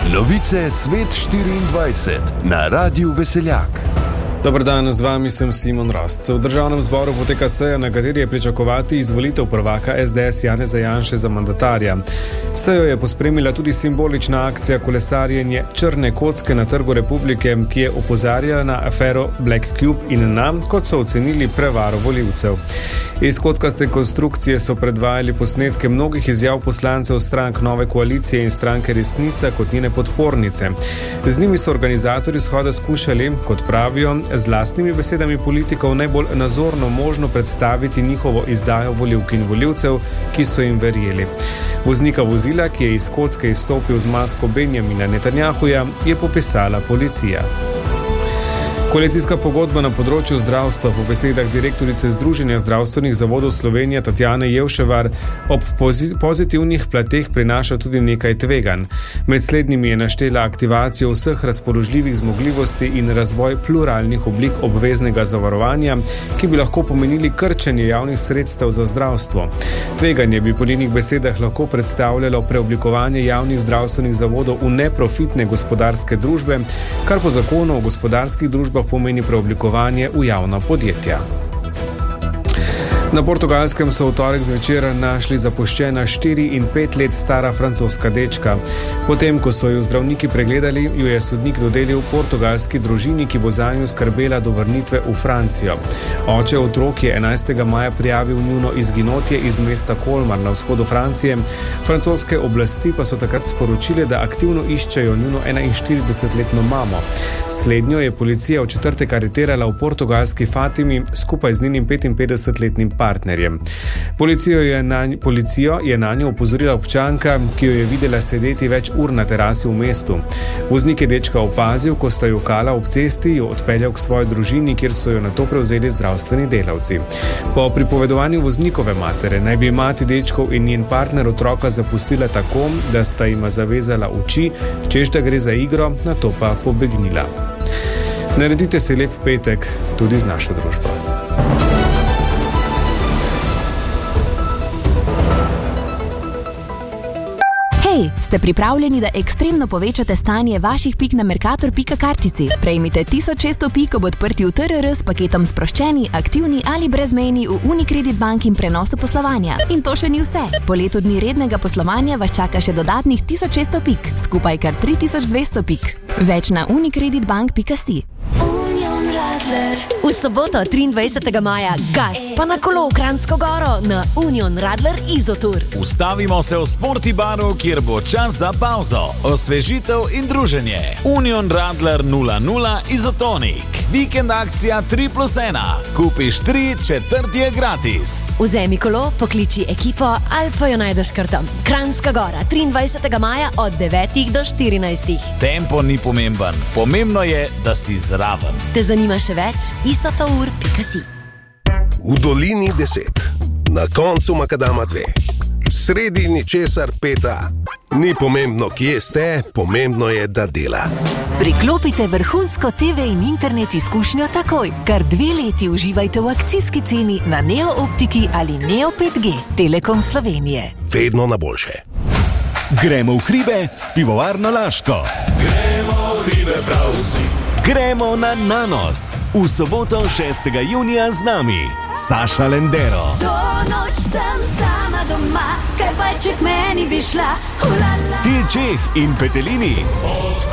Novice Svet 24 na Radiu Veseljak. Dobar dan, z vami sem Simon Rost. V državnem zboru poteka seja, na kateri je pričakovati izvolitev prvaka SDS Janeza Janše za mandatarja. Sejo je pospremila tudi simbolična akcija kolesarjenje črne kocke na Trgu Republike, ki je opozarjala na afero Black Cube in na, kot so ocenili, prevaro volivcev. Iz kockaste konstrukcije so predvajali posnetke mnogih izjav poslancev strank Nove koalicije in stranke Resnica kot njene podpornice. Z njimi so organizatorji shoda skušali, kot pravijo, z lastnimi besedami politikov najbolj nazorno možno predstaviti njihovo izdajo volivk in volivcev, ki so jim verjeli. Voznika vozila, ki je iz kocke izstopil z masko Benjamina Netanjahuja, je popisala policija. Koalicijska pogodba na področju zdravstva po besedah direktorice Združenja zdravstvenih zavodov Slovenije Tatjane Jevševar ob pozitivnih plateh prinaša tudi nekaj tveganj. Med slednjimi je naštela aktivacijo vseh razpoložljivih zmogljivosti in razvoj pluralnih oblik obveznega zavarovanja, ki bi lahko pomenili krčenje javnih sredstev za zdravstvo. Tveganje bi po njenih besedah lahko predstavljalo preoblikovanje javnih zdravstvenih zavodov v neprofitne gospodarske družbe, kar po zakonu o gospodarskih družbah pomeni preoblikovanje v javna podjetja. Na Portugalskem so v torek zvečer našli zapuščena 4 in 5 let stara francoska dečka. Potem, ko so jo zdravniki pregledali, jo je sodnik dodelil portugalski družini, ki bo zanjo skrbela do vrnitve v Francijo. Oče otrok je 11. maja prijavil njuno izginotje iz mesta Kolmar na vzhodu Francije. Francoske oblasti pa so takrat sporočile, da aktivno iščejo njuno 41-letno mamo. Slednjo je policija v četrtek aretirala v portugalski Fatimi skupaj z njenim 55-letnim partnerjem. Policijo je na njo opozorila občanka, ki jo je videla sedeti več ur na terasi v mestu. Voznik je dečka opazil, ko sta jokala ob cesti, jo odpeljal k svoji družini, kjer so jo nato prevzeli zdravstveni delavci. Po pripovedovanju voznikove matere naj bi mati dečkov in njen partner otroka zapustila tako, da sta jima zavezala oči, češ da gre za igro, nato pa pobegnila. Naredite si lep petek tudi z našo družbo. Hej, ste pripravljeni, da ekstremno povečate stanje vaših pik na Mercator.ca kartici? Prejmite 1600 pik ob odprtju TRR s paketom sproščeni, aktivni ali brezmejni v Unicredit Bank in prenosu poslovanja. In to še ni vse. Po letu dni rednega poslovanja vas čaka še dodatnih 1600 pik, skupaj kar 3200 pik. Več na unicreditbank.si. V soboto 23. maja gas pa na kolo v Kranjsko Goro na Union Radler Izotour. Ustavimo se v Sporti baru, kjer bo čas za pauzo, osvežitev in druženje. Union Radler 00 Izotonik. Vikend akcija 3+1. Kupiš 3, četrti je gratis. Vzemi kolo, pokliči ekipo ali pa jo najdeš kar tam. Kranjska Gora 23. maja od 9 do 14. Tempo ni pomemben. Pomembno je, da si zraven. Te zanima še več? isotour.si. V dolini 10, na koncu makadama 2, sredi ničesar 5. Ni pomembno, kje ste, pomembno je, da dela. Priklopite vrhunsko TV in internet izkušnjo takoj. Kar 2 leti uživajte v akcijski ceni na Neo Optiki ali Neo 5G. Telekom Slovenije. Vedno na boljše. Gremo v hribe s pivovarno Laško. Gremo v hribe prav vsi. Gremo na Nanos. V soboto 6. junija z nami Saša Lendero. Do noč sem sama doma, kaj pa če k meni bi šla. Til Čeh in Petelini.